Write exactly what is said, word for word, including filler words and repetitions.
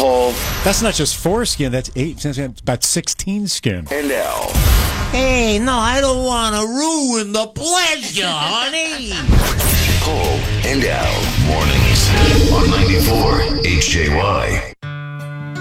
Paul. That's not just four skin, that's eight. That's about sixteen skin. And Al. Hey, no, I don't want to ruin the pleasure, honey. Paul and Al. Mornings on ninety-four H J Y.